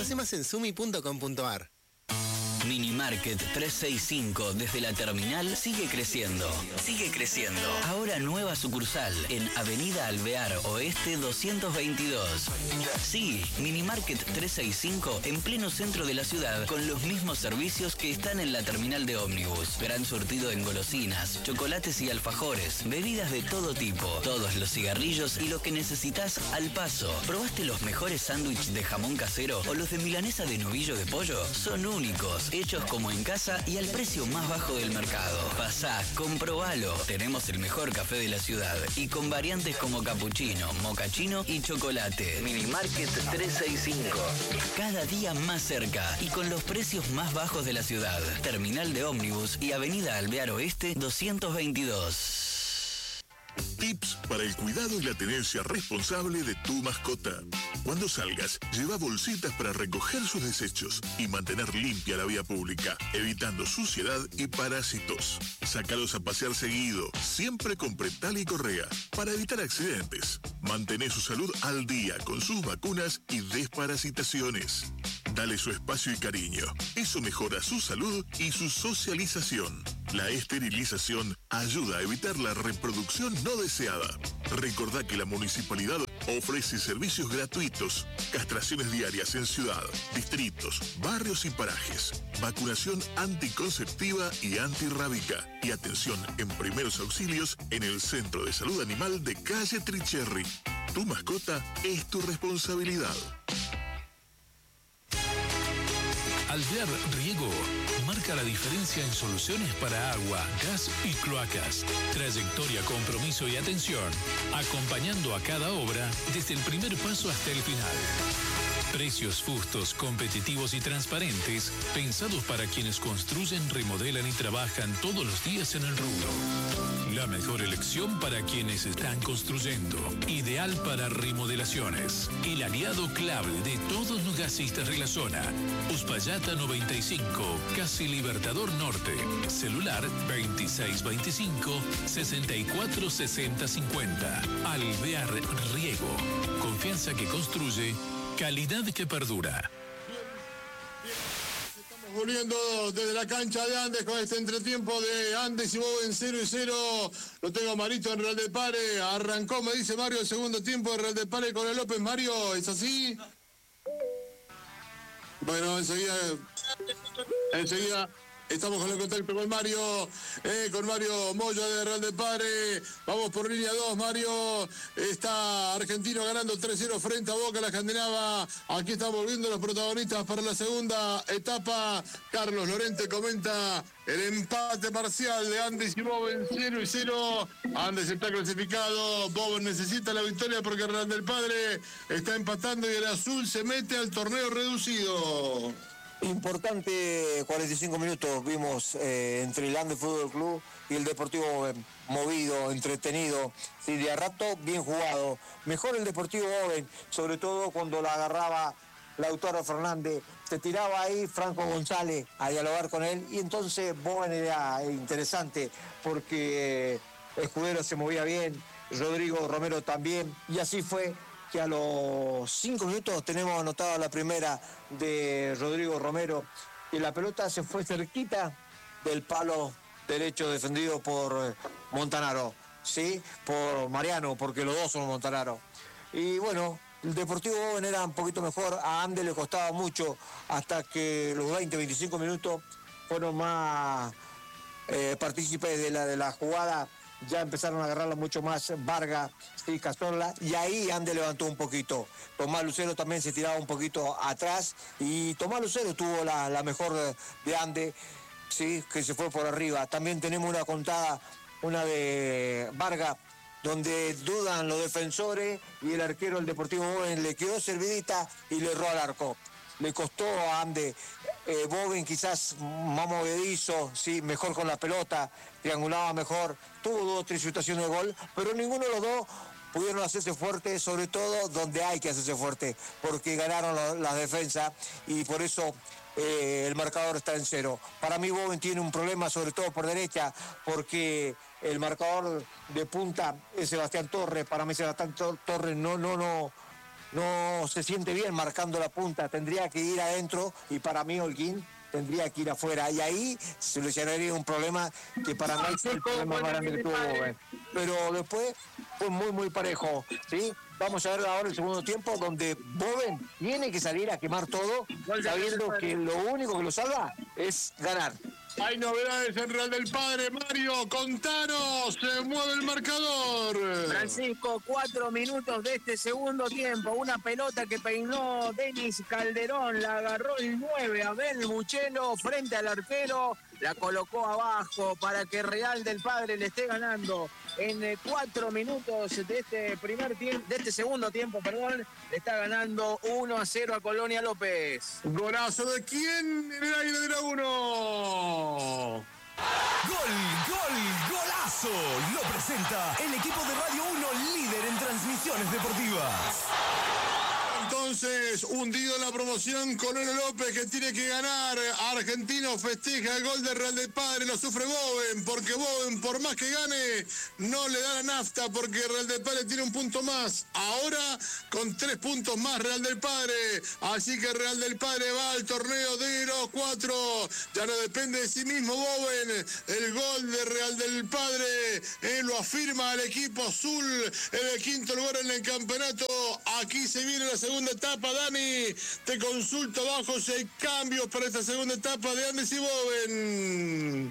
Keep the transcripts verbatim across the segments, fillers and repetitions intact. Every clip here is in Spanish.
Conoce más en sumi punto com punto ar. Minimarket trescientos sesenta y cinco desde la terminal sigue creciendo. Sigue creciendo. Ahora nueva sucursal en Avenida Alvear Oeste doscientos veintidós. Sí, Minimarket trescientos sesenta y cinco en pleno centro de la ciudad con los mismos servicios que están en la terminal de ómnibus. Gran surtido en golosinas, chocolates y alfajores, bebidas de todo tipo, todos los cigarrillos y lo que necesitas al paso. ¿Probaste los mejores sándwiches de jamón casero o los de milanesa de novillo de pollo? Son únicos, hechos como en casa y al precio más bajo del mercado. Pasá, comprobalo. Tenemos el mejor café de la ciudad y con variantes como capuchino, mocachino y chocolate. Minimarket trescientos sesenta y cinco. Cada día más cerca y con los precios más bajos de la ciudad. Terminal de ómnibus y Avenida Alvear Oeste doscientos veintidós. Tips para el cuidado y la tenencia responsable de tu mascota. Cuando salgas, lleva bolsitas para recoger sus desechos y mantener limpia la vía pública, evitando suciedad y parásitos. Sácalos a pasear seguido, siempre con pretal y correa, para evitar accidentes. Mantén su salud al día con sus vacunas y desparasitaciones. Dale su espacio y cariño. Eso mejora su salud y su socialización. La esterilización ayuda a evitar la reproducción no deseada. Recordá que la municipalidad ofrece servicios gratuitos, castraciones diarias en ciudad, distritos, barrios y parajes, vacunación anticonceptiva y antirrábica y atención en primeros auxilios en el Centro de Salud Animal de Calle Tricherry. Tu mascota es tu responsabilidad. Alvear Riego marca la diferencia en soluciones para agua, gas y cloacas. Trayectoria, compromiso y atención, acompañando a cada obra desde el primer paso hasta el final. Precios justos, competitivos y transparentes, pensados para quienes construyen, remodelan y trabajan todos los días en el rubro. La mejor elección para quienes están construyendo. Ideal para remodelaciones. El aliado clave de todos los gasistas de la zona. Uspallata noventa y cinco, Casi Libertador Norte. Celular veintiséis veinticinco, sesenta y cuatro sesenta cincuenta. Alvear Riego. Confianza que construye. Calidad que perdura. Estamos volviendo desde la cancha de Andes con este entretiempo de Andes y Bowen cero y cero. Lo tengo Marito en Real del Pare. Arrancó, me dice Mario, el segundo tiempo de Real del Pare con el López. Mario, ¿es así? Bueno, enseguida... Enseguida... Estamos con el contacto con Mario, eh, con Mario Moya de Real del Pare. Vamos por línea dos, Mario. Está Argentino ganando tres cero frente a Boca, la Escandinava. Aquí están volviendo los protagonistas para la segunda etapa. Carlos Lorente comenta el empate parcial de Andes y Bowen cero y cero. Andes está clasificado. Bowen necesita la victoria porque Real del Pare está empatando y el azul se mete al torneo reducido. Importante cuarenta y cinco minutos vimos eh, entre el Andes Fútbol Club y el Deportivo eh, movido, entretenido, sí, de a rato bien jugado. Mejor el Deportivo Bowen, sobre todo cuando la agarraba Lautaro Fernández, se tiraba ahí Franco González a dialogar con él y entonces Bowen era interesante porque eh, Escudero se movía bien, Rodrigo Romero también y así fue. Que a los cinco minutos tenemos anotada la primera de Rodrigo Romero y la pelota se fue cerquita del palo derecho defendido por Montanaro, ¿sí? Por Mariano, porque los dos son Montanaro. Y bueno, el Deportivo Bowen era un poquito mejor, a Andes le costaba mucho hasta que los veinte, veinticinco minutos fueron más eh, partícipes de la, de la jugada. Ya empezaron a agarrarla mucho más Vargas y Cazorla, y ahí Andes levantó un poquito. Tomás Lucero también se tiraba un poquito atrás, y Tomás Lucero tuvo la, la mejor de, de Andes, sí, que se fue por arriba. También tenemos una contada, una de Vargas, donde dudan los defensores, y el arquero del Deportivo Bowen le quedó servidita y le erró al arco. Le costó a Andes. Eh, Bowen quizás más movedizo, sí, mejor con la pelota, triangulaba mejor, tuvo dos o tres situaciones de gol, pero ninguno de los dos pudieron hacerse fuerte, sobre todo donde hay que hacerse fuerte, porque ganaron las la defensas y por eso eh, el marcador está en cero. Para mí Bowen tiene un problema, sobre todo por derecha, porque el marcador de punta es Sebastián Torres. Para mí Sebastián Torres no, no, no, no se siente bien marcando la punta, tendría que ir adentro y para mí Holguín tendría que ir afuera y ahí solucionaría un problema que para mí es el problema más grande que tuvo Bowen. Pero después fue muy muy parejo, ¿sí? Vamos a ver ahora el segundo tiempo donde Bowen tiene que salir a quemar todo sabiendo que lo único que lo salva es ganar. Hay novedades en Real del Padre. Mario, contanos, se mueve el marcador. Francisco, cuatro minutos de este segundo tiempo. Una pelota que peinó Denis Calderón, la agarró el nueve, Abel Muchelo, frente al arquero, la colocó abajo para que Real del Padre le esté ganando. En eh, cuatro minutos de este primer tiempo, de este segundo tiempo, perdón, le está ganando uno a cero a Colonia López. Golazo de quién en el aire de la uno. Gol, gol, golazo. Lo presenta el equipo de Radio uno, líder en transmisiones deportivas. Entonces, hundido en la promoción, Colonia López que tiene que ganar. Argentino festeja el gol de Real del Padre, lo sufre Bowen, porque Bowen, por más que gane, no le da la nafta, porque Real del Padre tiene un punto más. Ahora, con tres puntos más Real del Padre. Así que Real del Padre va al torneo de los cuatro. Ya no depende de sí mismo Bowen. El gol de Real del Padre eh, lo afirma el equipo azul en el quinto lugar en el campeonato. Aquí se viene la segunda etapa, Dani. Te consulto abajo si hay cambios para esta segunda etapa de Andes y Bowen.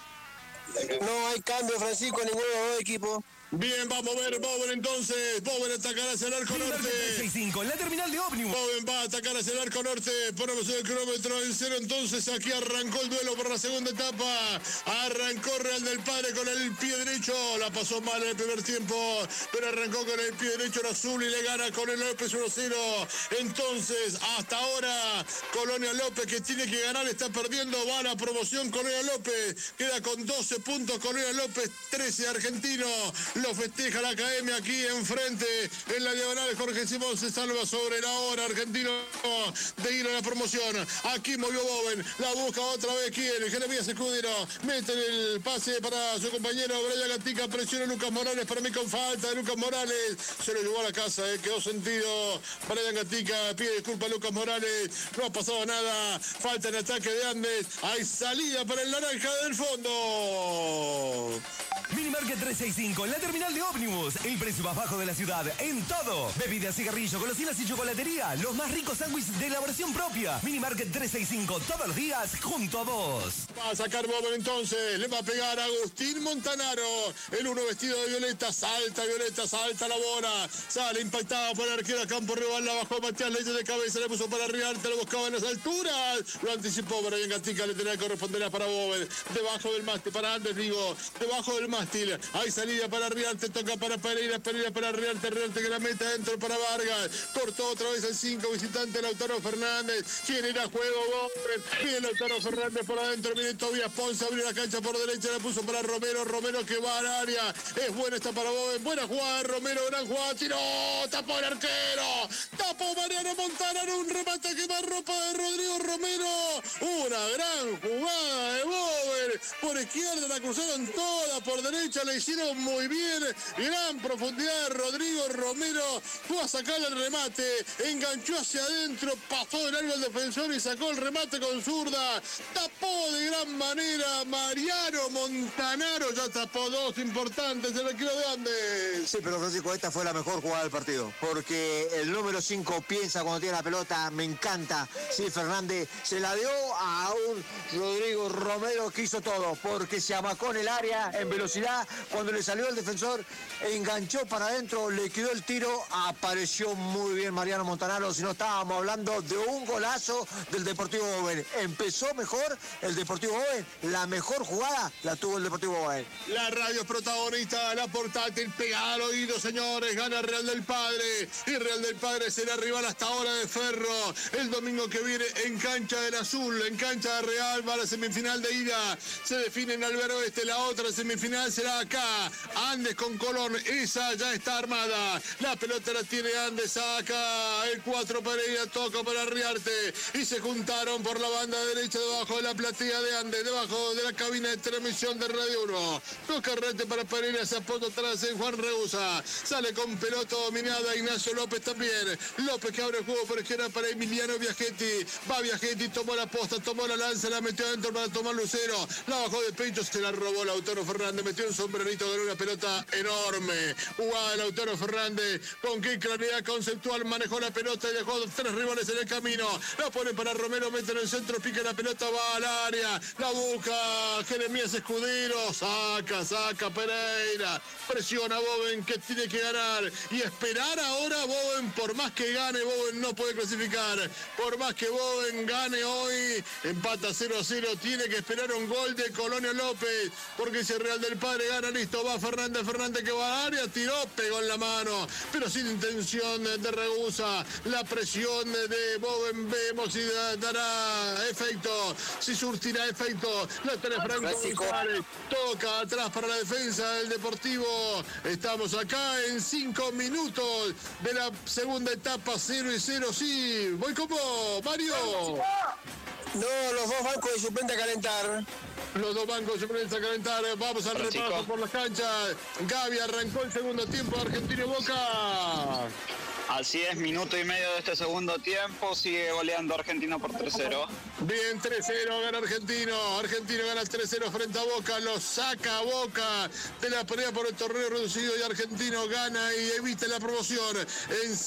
No hay cambio, Francisco, ninguno de los dos equipos. Bien, vamos a ver, Bowen entonces. Bowen atacará hacia el arco norte. tres seis cinco, la terminal de ómnibus. Bowen va a atacar hacia el arco norte. Ponemos el cronómetro en cero. Entonces aquí arrancó el duelo por la segunda etapa. Arrancó Real del Padre con el pie derecho. La pasó mal en el primer tiempo, pero arrancó con el pie derecho el azul y le gana con el López uno cero. Entonces, hasta ahora, Colonia López, que tiene que ganar, está perdiendo. Va a la promoción Colonia López. Queda con doce puntos Colonia López, trece Argentino. Lo festeja la academia aquí enfrente, en la diagonal. Jorge Simón se salva sobre la hora. Argentino de ir a la promoción. Aquí movió Bowen, la busca otra vez. ¿Quién? Jeremías Escudero. Mete el pase para su compañero Brian Gatica. Presiona a Lucas Morales. Para mí con falta de Lucas Morales. Se lo llevó a la casa, eh. Quedó sentido. Brian Gatica pide disculpas a Lucas Morales. No ha pasado nada. Falta en ataque de Andes. Hay salida para el naranja del fondo. Minimarket trescientos sesenta y cinco, la terminal de ómnibus. El precio más bajo de la ciudad en todo. Bebidas, cigarrillos, golosinas y chocolatería. Los más ricos sándwiches de elaboración propia. Minimarket trescientos sesenta y cinco, todos los días junto a vos. Va a sacar Bowen entonces. Le va a pegar a Agustín Montanaro. El uno vestido de violeta. Salta Violeta, salta la bola. Sale impactada por el arquero a campo rival. La bajó Matías Leite de cabeza. Le puso para Riarte. Lo buscaba en las alturas. Lo anticipó Brian Gatica. Le tenía que corresponder para Bowen. Debajo del mástil. Para Andes, digo. Debajo del mástil. Hay salida para Riarte. Toca para Pereira. Pereira para Riarte. Riarte que la mete adentro para Vargas. Cortó otra vez el cinco. Visitante Lautaro Fernández. ¿Quién irá a juego? Bowen. Viene Lautaro Fernández por adentro. Viene Tobias Ponce. Abrió la cancha por derecha. La puso para Romero. Romero que va al área. Es buena esta para Bowen. Buena jugada. Romero. Gran jugada. Tiró. Tapó el arquero. Tapó Mariano Montanaro. Un remate que va ropa de Rodrigo Romero. Una gran jugada de Bowen. Por izquierda la cruzaron toda. Por derecha le hicieron muy bien. Gran profundidad de Rodrigo Romero. Fue a sacar el remate. Enganchó hacia adentro. Pasó de largo el defensor y sacó el remate con zurda. Tapó de gran manera Mariano Montanaro. Ya tapó dos importantes el arquero de Andes. Sí, pero Francisco, esta fue la mejor jugada del partido. Porque el número cinco piensa cuando tiene la pelota. Me encanta. Sí, Fernández se la dio a un Rodrigo Romero que hizo todo. Porque se amacó en el área en velocidad. Cuando le salió el defensor, enganchó para adentro, le quedó el tiro. Apareció muy bien Mariano Montanaro. Si no, estábamos hablando de un golazo del Deportivo Bowen. Empezó mejor el Deportivo Bowen. La mejor jugada la tuvo el Deportivo Bowen. La radio es protagonista, la portátil pegada al oído, señores. Gana Real del Padre. Y Real del Padre será rival hasta ahora de Ferro. El domingo que viene en cancha del Azul, en cancha de Real, va a la semifinal de ida. se define en Alvear Oeste. La otra semifinal será acá. Andes con Colón, esa ya está armada. La pelota la tiene Andes, saca el cuatro Pereira, toca para Riarte. Y se juntaron por la banda derecha debajo de la platea de Andes, debajo de la cabina de transmisión de Radio uno. Toca Riarte para Pereira, se apunta atrás en Juan Reusa. Sale con pelota dominada Ignacio López también. López que abre el juego por izquierda para Emiliano Viajetti. Va Viajetti, tomó la posta, tomó la lanza, la metió adentro para tomar Lucero. La bajó de pecho, se la robó Lautaro Fernández. Metió un sombrerito con una pelota enorme. Jugada de Lautaro Fernández. Con qué claridad conceptual manejó la pelota y dejó tres rivales en el camino. La pone para Romero, mete en el centro, pica la pelota, va al área. La busca Jeremías Escudero. Saca, saca Pereira. Presiona a Boven que tiene que ganar. Y esperar ahora Boven, por más que gane, Boven no puede clasificar. Por más que Boven gane hoy, empata cero a cero, tiene que esperar un gol de Colonio López, porque si el Real del Padre gana, listo, va Fernández, Fernández que va al área, tiró, pegó en la mano, pero sin intención de Reusa. La presión de Boven, vemos si dará efecto, si surtirá efecto. La tiene Franco González, toca atrás para la defensa del Deportivo. Estamos acá en cinco minutos de la segunda etapa, cero y cero, sí. Voy como Mario. No, los dos bancos de suplente a calentar. Los dos bancos de suplente a calentar. Vamos al repaso chico. Por las canchas. Gaby arrancó el segundo tiempo de Argentino Boca. Así es, minuto y medio de este segundo tiempo, sigue goleando Argentino por tres cero. Bien, tres cero gana Argentino. Argentino gana tres cero frente a Boca, lo saca a Boca de la pelea por el torneo reducido y Argentino gana y evita la promoción. En